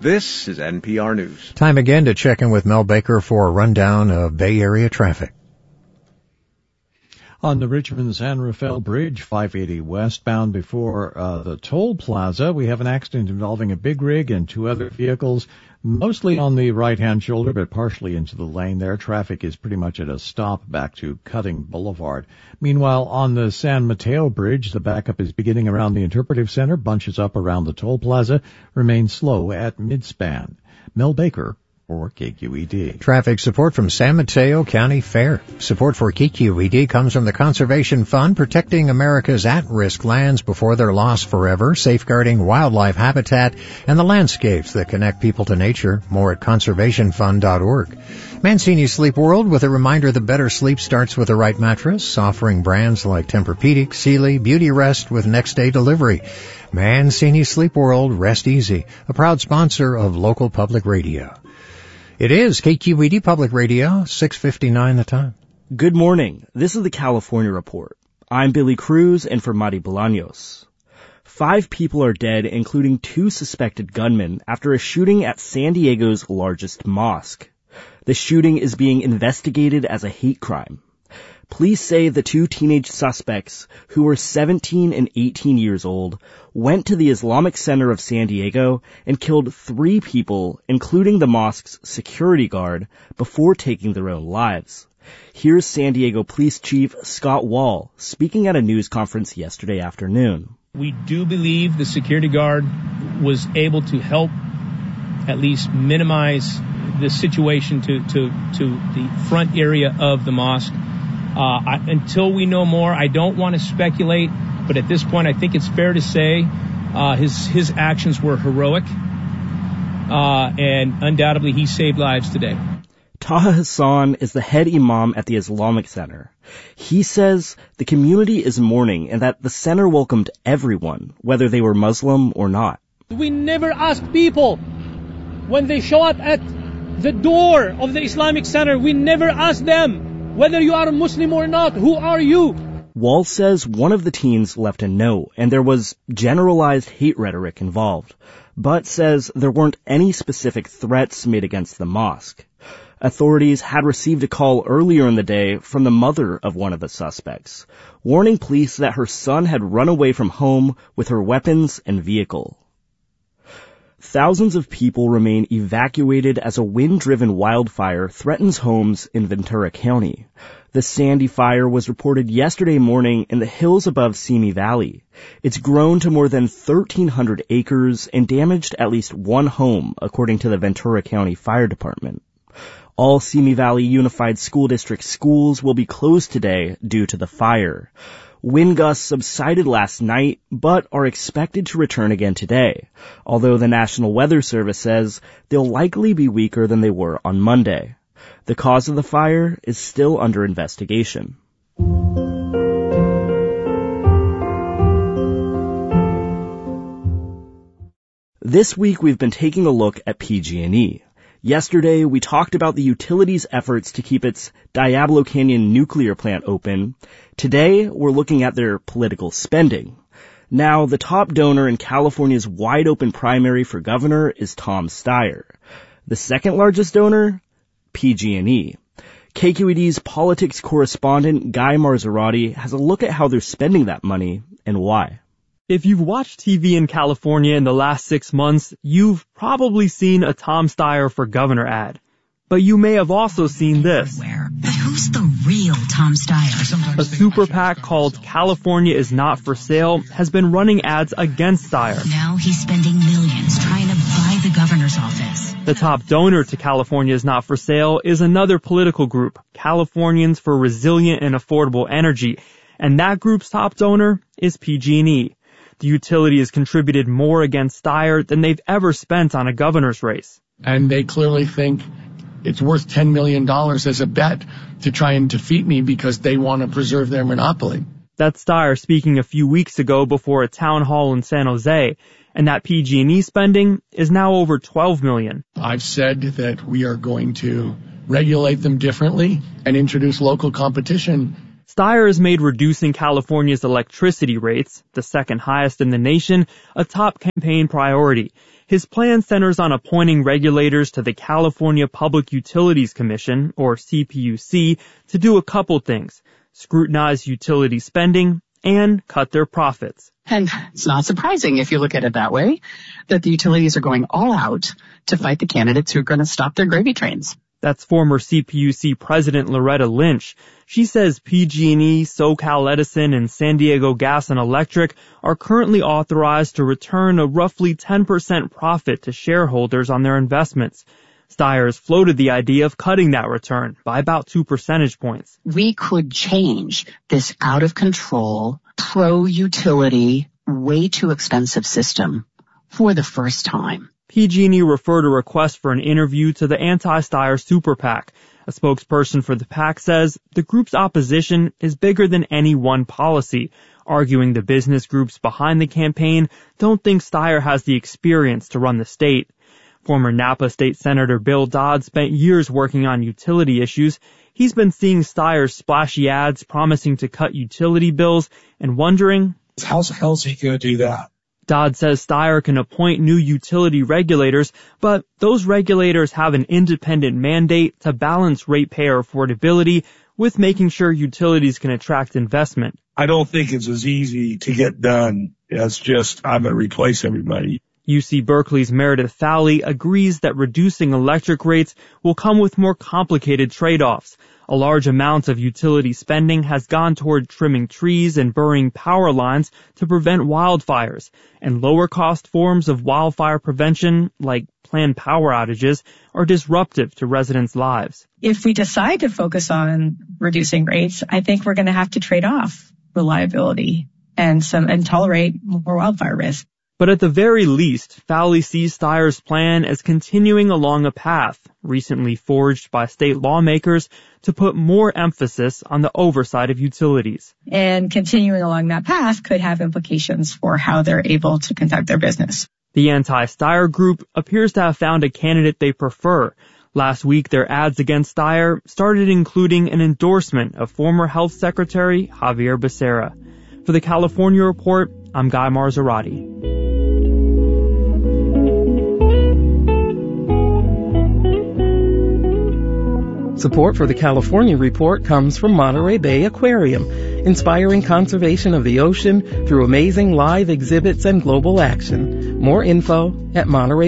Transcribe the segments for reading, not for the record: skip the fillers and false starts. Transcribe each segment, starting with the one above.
This is NPR News. Time again to check in with Mel Baker for a rundown of Bay Area traffic. On the Richmond-San Rafael Bridge, 580 westbound before the toll plaza, we have an accident involving a big rig and two other vehicles, mostly on the right-hand shoulder, but partially into the lane there. Traffic is pretty much at a stop back to Cutting Boulevard. Meanwhile, on the San Mateo Bridge, the backup is beginning around the Interpretive Center, bunches up around the toll plaza, remains slow at midspan. Mel Baker for KQED. Traffic support from San Mateo County Fair. Support for KQED comes from the Conservation Fund, protecting America's at-risk lands before they're lost forever, safeguarding wildlife habitat and the landscapes that connect people to nature. More at conservationfund.org. Mancini Sleep World with a reminder that better sleep starts with the right mattress, offering brands like Tempur-Pedic, Sealy, Beauty Rest with next day delivery. Mancini Sleep World, rest easy, a proud sponsor of local public radio. It is KQED Public Radio, 6:59 the time. Good morning. This is the California Report. I'm Billy Cruz, and for Mari Bolaños. 5 people are dead, including 2 suspected gunmen, after a shooting at San Diego's largest mosque. The shooting is being investigated as a hate crime. Police say the 2 teenage suspects, who were 17 and 18 years old, went to the Islamic Center of San Diego and killed 3 people, including the mosque's security guard, before taking their own lives. Here's San Diego Police Chief Scott Wall speaking at a news conference yesterday afternoon. We do believe the security guard was able to help at least minimize the situation to the front area of the mosque. Until we know more, I don't want to speculate, but at this point I think it's fair to say his actions were heroic, and undoubtedly he saved lives today. Taha Hassan is the head imam at the Islamic Center. He says the community is mourning and that the center welcomed everyone, whether they were Muslim or not. We never ask people when they show up at the door of the Islamic Center, we never ask them whether you are a Muslim or not. Who are you? Wall says one of the teens left a note and there was generalized hate rhetoric involved, but says there weren't any specific threats made against the mosque. Authorities had received a call earlier in the day from the mother of one of the suspects, warning police that her son had run away from home with her weapons and vehicle. Thousands of people remain evacuated as a wind-driven wildfire threatens homes in Ventura County. The Sandy fire was reported yesterday morning in the hills above Simi Valley. It's grown to more than 1,300 acres and damaged at least one home, according to the Ventura County Fire Department. All Simi Valley Unified School District schools will be closed today due to the fire. Wind gusts subsided last night, but are expected to return again today, although the National Weather Service says they'll likely be weaker than they were on Monday. The cause of the fire is still under investigation. This week we've been taking a look at PG&E. Yesterday, we talked about the utility's efforts to keep its Diablo Canyon nuclear plant open. Today, we're looking at their political spending. Now, the top donor in California's wide-open primary for governor is Tom Steyer. The second largest donor? PG&E. KQED's politics correspondent Guy Marzorati has a look at how they're spending that money and why. If you've watched TV in California in the last 6 months, you've probably seen a Tom Steyer for governor ad. But you may have also seen this. But who's the real Tom Steyer? A super PAC called California is Not for Sale has been running ads against Steyer. Now he's spending millions trying to buy the governor's office. The top donor to California is Not for Sale is another political group, Californians for Resilient and Affordable Energy, and that group's top donor is PG&E. The utility has contributed more against Steyer than they've ever spent on a governor's race. And they clearly think it's worth $10 million as a bet to try and defeat me because they want to preserve their monopoly. That's Steyer speaking a few weeks ago before a town hall in San Jose, and that PG&E spending is now over $12 million. I've said that we are going to regulate them differently and introduce local competition. Steyer has made reducing California's electricity rates, the second highest in the nation, a top campaign priority. His plan centers on appointing regulators to the California Public Utilities Commission, or CPUC, to do a couple things: scrutinize utility spending and cut their profits. And it's not surprising, if you look at it that way, that the utilities are going all out to fight the candidates who are going to stop their gravy trains. That's former CPUC President Loretta Lynch. She says PG&E, SoCal Edison, and San Diego Gas and Electric are currently authorized to return a roughly 10% profit to shareholders on their investments. Steyer has floated the idea of cutting that return by about 2 percentage points. We could change this out-of-control, pro-utility, way too expensive system for the first time. PG&E referred a request for an interview to the anti-Steyer Super PAC. A spokesperson for the PAC says the group's opposition is bigger than any one policy, arguing the business groups behind the campaign don't think Steyer has the experience to run the state. Former Napa State Senator Bill Dodd spent years working on utility issues. He's been seeing Steyer's splashy ads promising to cut utility bills and wondering, how the hell is he going to do that? Dodd says Steyer can appoint new utility regulators, but those regulators have an independent mandate to balance ratepayer affordability with making sure utilities can attract investment. I don't think it's as easy to get done as just, I'm going to replace everybody. UC Berkeley's Meredith Fowley agrees that reducing electric rates will come with more complicated trade-offs. A large amount of utility spending has gone toward trimming trees and burying power lines to prevent wildfires, and lower-cost forms of wildfire prevention, like planned power outages, are disruptive to residents' lives. If we decide to focus on reducing rates, I think we're going to have to trade off reliability and tolerate more wildfire risk. But at the very least, Fowley sees Steyer's plan as continuing along a path recently forged by state lawmakers to put more emphasis on the oversight of utilities. And continuing along that path could have implications for how they're able to conduct their business. The anti-Steyer group appears to have found a candidate they prefer. Last week, their ads against Steyer started including an endorsement of former Health Secretary Xavier Becerra. For the California Report, I'm Guy Marzorati. Support for the California Report comes from Monterey Bay Aquarium, inspiring conservation of the ocean through amazing live exhibits and global action. More info at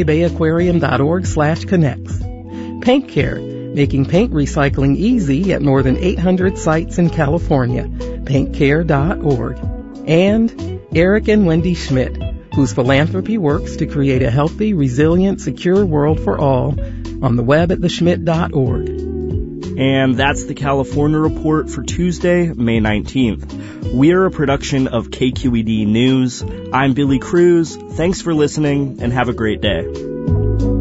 montereybayaquarium.org/connects. Paint Care, making paint recycling easy at more than 800 sites in California. paintcare.org. And Eric and Wendy Schmidt, whose philanthropy works to create a healthy, resilient, secure world for all, on the web at theschmidt.org. And that's the California Report for Tuesday, May 19th. We're a production of KQED News. I'm Billy Cruz. Thanks for listening and have a great day.